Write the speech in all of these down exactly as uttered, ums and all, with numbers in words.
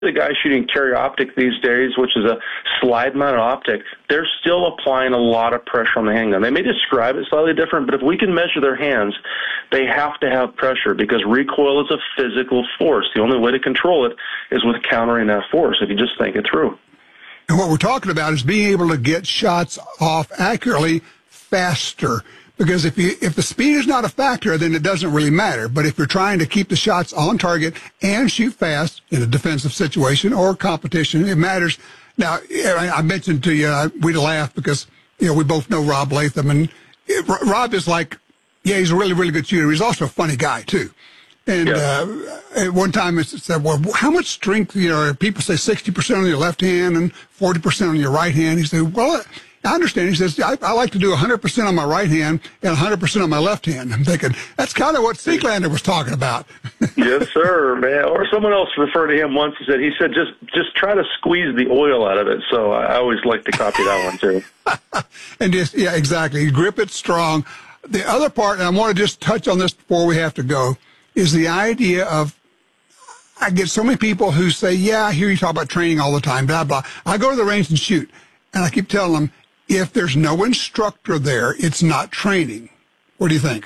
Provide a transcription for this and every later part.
the guys shooting carry optic these days, which is a slide mounted optic, they're still applying a lot of pressure on the handgun. They may describe it slightly different, but if we can measure their hands, they have to have pressure because recoil is a physical force. The only way to control it is with countering that force, if you just think it through. And what we're talking about is being able to get shots off accurately faster. Because if you if the speed is not a factor, then it doesn't really matter. But if you're trying to keep the shots on target and shoot fast in a defensive situation or competition, it matters. Now, I mentioned to you, we'd laugh because, you know, we both know Rob Latham. And it, Rob is like, yeah, he's a really, really good shooter. He's also a funny guy, too. And yeah. uh, at one time it said, well, how much strength, you know, people say sixty percent on your left hand and forty percent on your right hand. He said, well, I understand. He says, I, I like to do one hundred percent on my right hand and one hundred percent on my left hand. I'm thinking, that's kind of what Seeklander was talking about. Yes, sir, man. Or someone else referred to him once and said, he said, just just try to squeeze the oil out of it. So I always like to copy that one, too. And just, yeah, exactly. Grip it strong. The other part, and I want to just touch on this before we have to go, is the idea of, I get so many people who say, yeah, I hear you talk about training all the time, blah, blah. I go to the range and shoot. And I keep telling them, if there's no instructor there, it's not training. What do you think?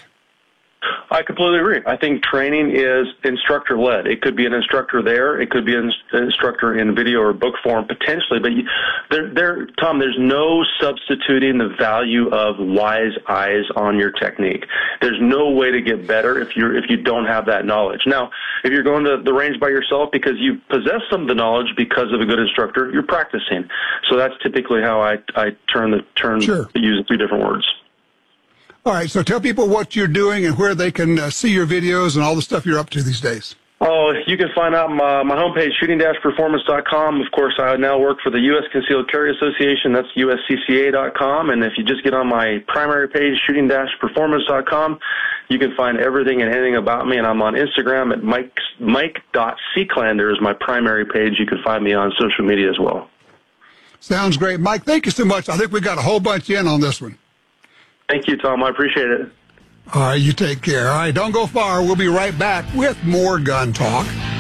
I completely agree. I think training is instructor-led. It could be an instructor there. It could be an instructor in video or book form, potentially. But you, there, there, Tom, there's no substituting the value of wise eyes on your technique. There's no way to get better if you're if you don't have that knowledge. Now, if you're going to the range by yourself because you possess some of the knowledge because of a good instructor, you're practicing. So that's typically how I I turn the turn sure. use two different words. All right, so tell people what you're doing and where they can uh, see your videos and all the stuff you're up to these days. Oh, you can find out my, my homepage, shooting dash performance dot com. Of course, I now work for the U S Concealed Carry Association. That's U S C C A dot com. And if you just get on my primary page, shooting dash performance dot com, you can find everything and anything about me. And I'm on Instagram at Mike, Mike dot Seeklander is my primary page. You can find me on social media as well. Sounds great. Mike, thank you so much. I think we got a whole bunch in on this one. Thank you, Tom. I appreciate it. All right, you take care. All right, don't go far. We'll be right back with more gun talk.